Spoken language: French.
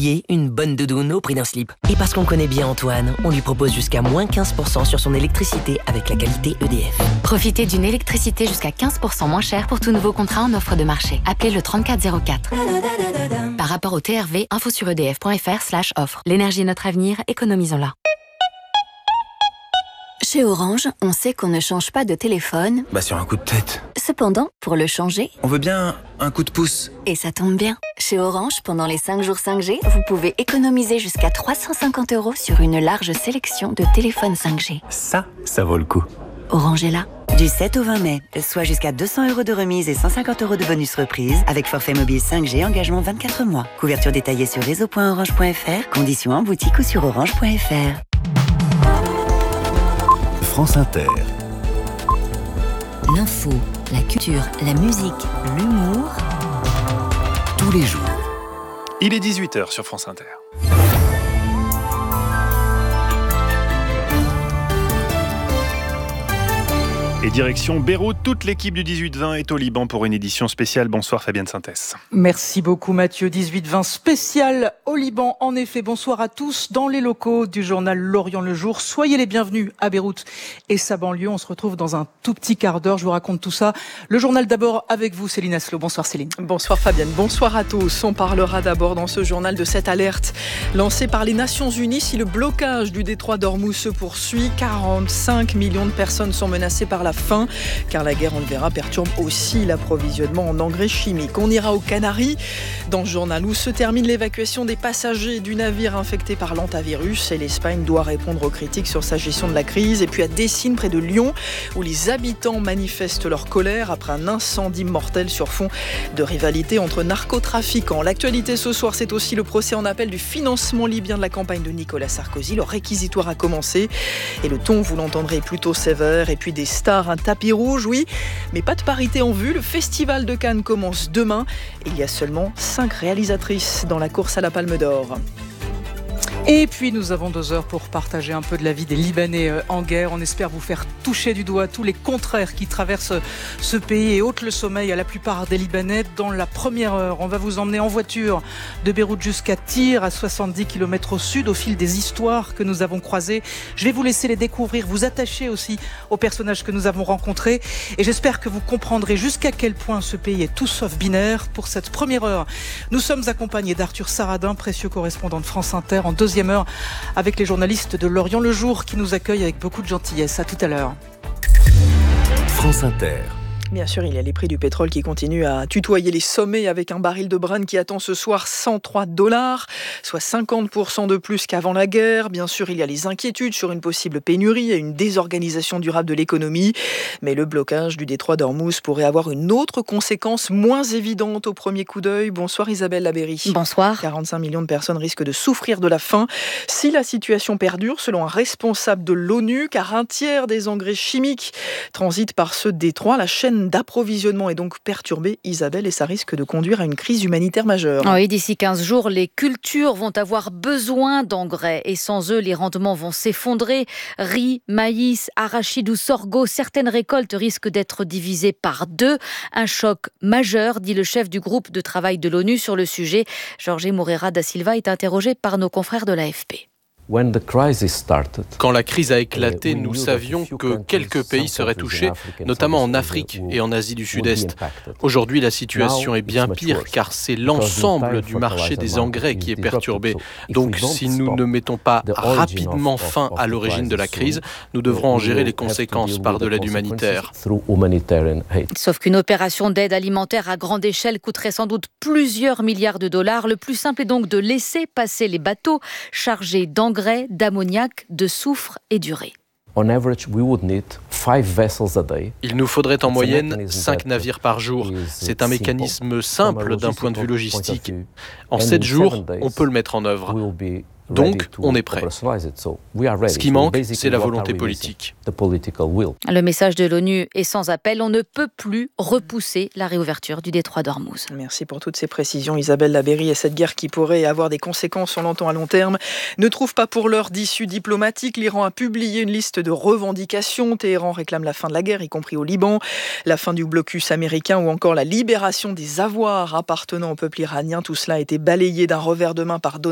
oubliez une bonne doudoune au prix d'un slip. Et parce qu'on connaît bien Antoine, on lui propose jusqu'à moins 15% sur son électricité avec la qualité EDF. Profitez d'une électricité jusqu'à 15% moins chère pour tout nouveau contrat en offre de marché. Appelez le 3404. Par rapport au TRV, info sur edf.fr/offre. L'énergie est notre avenir, économisons-la. Chez Orange, on sait qu'on ne change pas de téléphone. Sur un coup de tête. Cependant, pour le changer, On veut bien un coup de pouce. et ça tombe bien, chez Orange, pendant les 5 jours 5G, vous pouvez économiser jusqu'à 350 € sur une large sélection de téléphones 5G. Ça vaut le coup. Orange est là. Du 7 au 20 mai, soit jusqu'à 200 € de remise et 150 € de bonus reprise avec forfait mobile 5G, engagement 24 mois. Couverture détaillée sur réseau.orange.fr, conditions en boutique ou sur orange.fr. France Inter. L'info, la culture, la musique, l'humour. Tous les jours. Il est 18h sur France Inter. Et direction Beyrouth, toute l'équipe du 18-20 est au Liban pour une édition spéciale. Bonsoir Fabienne Sintès. Merci beaucoup Mathieu. 18-20 spécial au Liban. En effet, bonsoir à tous dans les locaux du journal L'Orient le Jour. Soyez les bienvenus à Beyrouth et sa banlieue. On se retrouve dans un tout petit quart d'heure. Je vous raconte tout ça. Le journal d'abord avec vous, Céline Aslo. Bonsoir Céline. Bonsoir Fabienne, bonsoir à tous. On parlera d'abord dans ce journal de cette alerte lancée par les Nations Unies. Si le blocage du détroit d'Ormuz se poursuit, 45 millions de personnes sont menacées par la faim, car la guerre, on le verra, perturbe aussi l'approvisionnement en engrais chimiques. On ira aux Canaries, dans ce journal où se termine l'évacuation des passagers du navire infecté par l'hantavirus, et l'Espagne doit répondre aux critiques sur sa gestion de la crise. Et puis à Dessines, près de Lyon, où les habitants manifestent leur colère après un incendie mortel sur fond de rivalité entre narcotrafiquants. L'actualité ce soir, c'est aussi le procès en appel du financement libyen de la campagne de Nicolas Sarkozy. Le réquisitoire a commencé et le ton, vous l'entendrez, est plutôt sévère. Et puis des stars, un tapis rouge, oui, mais pas de parité en vue. Le festival de Cannes commence demain. Il y a seulement 5 réalisatrices dans la course à la Palme d'Or. Et puis nous avons 2 heures pour partager un peu de la vie des Libanais en guerre. On espère vous faire toucher du doigt tous les contraires qui traversent ce pays et ôtent le sommeil à la plupart des Libanais. Dans la première heure, on va vous emmener en voiture de Beyrouth jusqu'à Tyr, à 70 km au sud, au fil des histoires que nous avons croisées. Je vais vous laisser les découvrir, vous attacher aussi aux personnages que nous avons rencontrés. Et j'espère que vous comprendrez jusqu'à quel point ce pays est tout sauf binaire. Pour cette première heure, nous sommes accompagnés d'Arthur Saradin, précieux correspondant de France Inter, en deuxième heure avec les journalistes de L'Orient le Jour qui nous accueillent avec beaucoup de gentillesse. À tout à l'heure. France Inter. Bien sûr, il y a les prix du pétrole qui continuent à tutoyer les sommets avec un baril de Brent qui attend ce soir $103, soit 50% de plus qu'avant la guerre. Bien sûr, il y a les inquiétudes sur une possible pénurie et une désorganisation durable de l'économie. Mais le blocage du détroit d'Ormuz pourrait avoir une autre conséquence moins évidente au premier coup d'œil. Bonsoir Isabelle Labéry. Bonsoir. 45 millions de personnes risquent de souffrir de la faim si la situation perdure, selon un responsable de l'ONU, car un tiers des engrais chimiques transitent par ce détroit. La chaîne d'approvisionnement est donc perturbée, Isabelle, et ça risque de conduire à une crise humanitaire majeure. Oui, d'ici 15 jours, les cultures vont avoir besoin d'engrais et sans eux, les rendements vont s'effondrer. Riz, maïs, arachides ou sorgho, certaines récoltes risquent d'être divisées par 2. Un choc majeur, dit le chef du groupe de travail de l'ONU sur le sujet. Jorge Moreira da Silva est interrogé par nos confrères de l'AFP. Quand la crise a éclaté, nous savions que quelques pays seraient touchés, notamment en Afrique et en Asie du Sud-Est. Aujourd'hui, la situation est bien pire car c'est l'ensemble du marché des engrais qui est perturbé. Donc, si nous ne mettons pas rapidement fin à l'origine de la crise, nous devrons en gérer les conséquences par de l'aide humanitaire. Sauf qu'une opération d'aide alimentaire à grande échelle coûterait sans doute plusieurs milliards de dollars. Le plus simple est donc de laisser passer les bateaux chargés d'engrais, d'ammoniac, de soufre et d'urée. Il nous faudrait en moyenne 5 navires par jour. C'est un mécanisme simple d'un point de vue logistique. En 7 jours, on peut le mettre en œuvre. Donc, on est prêt. Ce qui manque, c'est la volonté politique. Le message de l'ONU est sans appel. On ne peut plus repousser la réouverture du détroit d'Ormuz. Merci pour toutes ces précisions, Isabelle Labéry. Et cette guerre qui pourrait avoir des conséquences, on l'entend, à long terme, ne trouve pas pour l'heure d'issue diplomatique. L'Iran a publié une liste de revendications. Téhéran réclame la fin de la guerre, y compris au Liban, la fin du blocus américain ou encore la libération des avoirs appartenant au peuple iranien. Tout cela a été balayé d'un revers de main par Donald